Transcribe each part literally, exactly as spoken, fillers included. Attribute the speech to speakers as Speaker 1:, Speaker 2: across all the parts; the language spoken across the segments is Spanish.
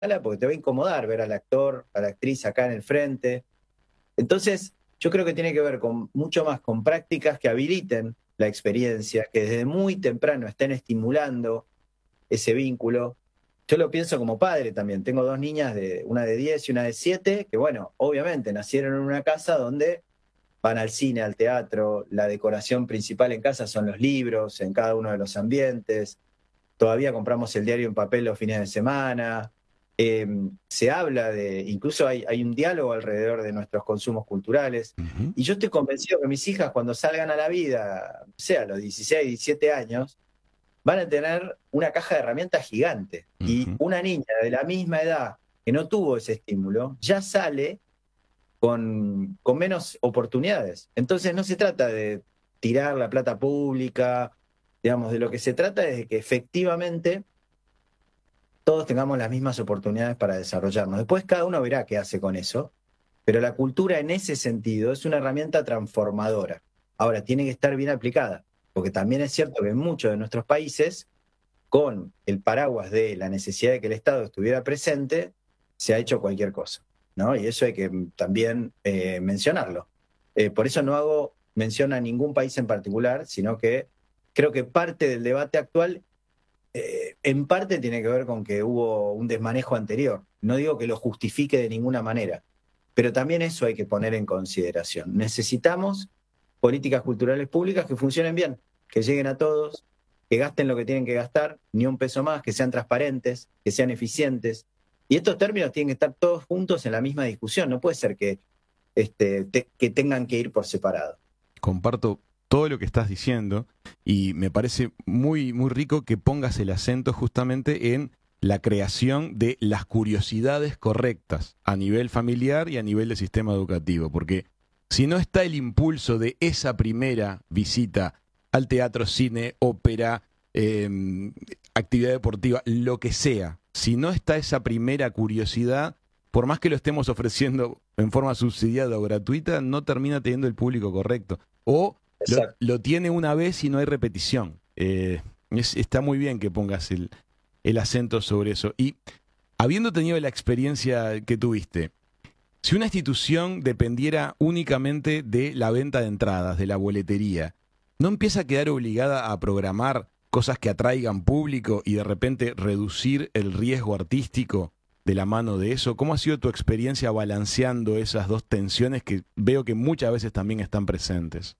Speaker 1: porque te va a incomodar ver al actor, a la actriz acá en el frente. Entonces, yo creo que tiene que ver con mucho más con prácticas que habiliten la experiencia, que desde muy temprano estén estimulando ese vínculo. Yo lo pienso como padre también. Tengo dos niñas, de, una de diez y una de siete, que bueno, obviamente nacieron en una casa donde van al cine, al teatro, la decoración principal en casa son los libros, en cada uno de los ambientes. Todavía compramos el diario en papel los fines de semana. Eh, se habla de, incluso hay, hay un diálogo alrededor de nuestros consumos culturales.
Speaker 2: Ujú.
Speaker 1: Y yo estoy convencido que mis hijas, cuando salgan a la vida, sea a los dieciséis, diecisiete años, van a tener una caja de herramientas gigante. Y
Speaker 2: Ujú.
Speaker 1: una niña de la misma edad que no tuvo ese estímulo, ya sale con, con menos oportunidades. Entonces no se trata de tirar la plata pública, digamos, de lo que se trata es de que efectivamente todos tengamos las mismas oportunidades para desarrollarnos. Después cada uno verá qué hace con eso, pero la cultura en ese sentido es una herramienta transformadora. Ahora, tiene que estar bien aplicada, porque también es cierto que en muchos de nuestros países, con el paraguas de la necesidad de que el Estado estuviera presente, se ha hecho cualquier cosa, ¿no? Y eso hay que también eh, mencionarlo. Eh, por eso no hago mención a ningún país en particular, sino que creo que parte del debate actual eh, en parte tiene que ver con que hubo un desmanejo anterior. No digo que lo justifique de ninguna manera, pero también eso hay que poner en consideración. Necesitamos políticas culturales públicas que funcionen bien, que lleguen a todos, que gasten lo que tienen que gastar, ni un peso más, que sean transparentes, que sean eficientes. Y estos términos tienen que estar todos juntos en la misma discusión. No puede ser que, este, te- que tengan que ir por separado.
Speaker 2: Comparto todo lo que estás diciendo y me parece muy, muy rico que pongas el acento justamente en la creación de las curiosidades correctas a nivel familiar y a nivel del sistema educativo, porque si no está el impulso de esa primera visita al teatro, cine, ópera, eh, actividad deportiva, lo que sea, si no está esa primera curiosidad, por más que lo estemos ofreciendo en forma subsidiada o gratuita, no termina teniendo el público correcto. O lo,
Speaker 1: Exacto.
Speaker 2: lo tiene una vez y no hay repetición. Eh, es- está muy bien que pongas el, el acento sobre eso. Y habiendo tenido la experiencia que tuviste, si una institución dependiera únicamente de la venta de entradas, de la boletería, ¿no empieza a quedar obligada a programar cosas que atraigan público y de repente reducir el riesgo artístico de la mano de eso? ¿Cómo ha sido tu experiencia balanceando esas dos tensiones que veo que muchas veces también están presentes?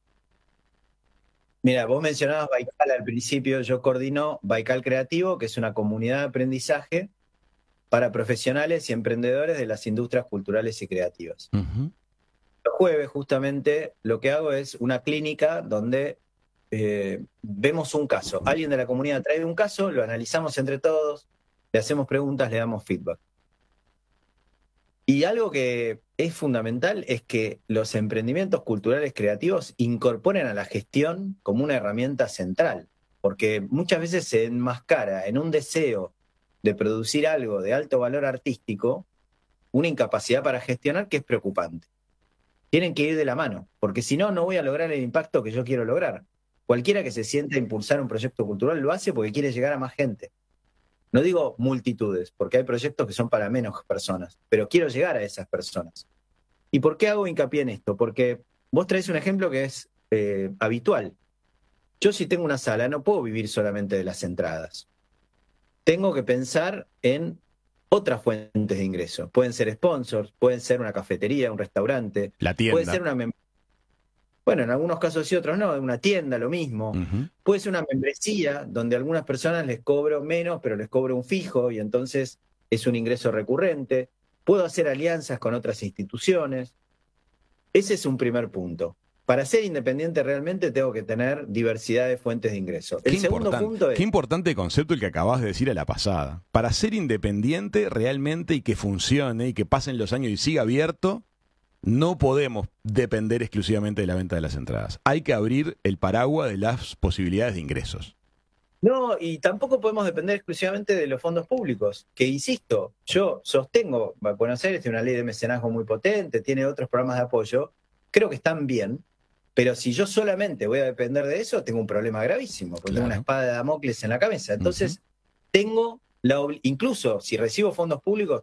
Speaker 1: Mira, vos mencionabas Baikal al principio, yo coordino Baikal Creativo, que es una comunidad de aprendizaje para profesionales y emprendedores de las industrias culturales y creativas.
Speaker 2: Ujú.
Speaker 1: Los jueves, justamente, lo que hago es una clínica donde eh, vemos un caso. Alguien de la comunidad trae un caso, lo analizamos entre todos, le hacemos preguntas, le damos feedback. Y algo que es fundamental es que los emprendimientos culturales creativos incorporen a la gestión como una herramienta central, porque muchas veces se enmascara en un deseo de producir algo de alto valor artístico una incapacidad para gestionar que es preocupante. Tienen que ir de la mano, porque si no, no voy a lograr el impacto que yo quiero lograr. Cualquiera que se sienta a impulsar un proyecto cultural lo hace porque quiere llegar a más gente. No digo multitudes, porque hay proyectos que son para menos personas, pero quiero llegar a esas personas. ¿Y por qué hago hincapié en esto? Porque vos traes un ejemplo que es eh, habitual. Yo si tengo una sala no puedo vivir solamente de las entradas. Tengo que pensar en otras fuentes de ingreso. Pueden ser sponsors, pueden ser una cafetería, un restaurante,
Speaker 2: La
Speaker 1: puede ser
Speaker 2: tienda.
Speaker 1: una mem- bueno, en algunos casos sí, otros no, una tienda, lo mismo.
Speaker 2: Ujú.
Speaker 1: Puede ser una membresía donde a algunas personas les cobro menos, pero les cobro un fijo y entonces es un ingreso recurrente. Puedo hacer alianzas con otras instituciones. Ese es un primer punto. Para ser independiente realmente tengo que tener diversidad de fuentes de ingreso.
Speaker 2: Qué
Speaker 1: El segundo
Speaker 2: importante,
Speaker 1: punto
Speaker 2: qué
Speaker 1: es,
Speaker 2: importante concepto el que acabas de decir a la pasada. Para ser independiente realmente y que funcione y que pasen los años y siga abierto, no podemos depender exclusivamente de la venta de las entradas. Hay que abrir el paraguas de las posibilidades de ingresos.
Speaker 1: no, y tampoco podemos depender exclusivamente de los fondos públicos, que insisto, yo sostengo, Buenos Aires tiene una ley de mecenazgo muy potente, tiene otros programas de apoyo, creo que están bien, pero si yo solamente voy a depender de eso, tengo un problema gravísimo, porque tengo una
Speaker 2: Claro.
Speaker 1: espada de Damocles en la cabeza.
Speaker 2: Ujú.
Speaker 1: Entonces, tengo La, incluso si recibo fondos públicos,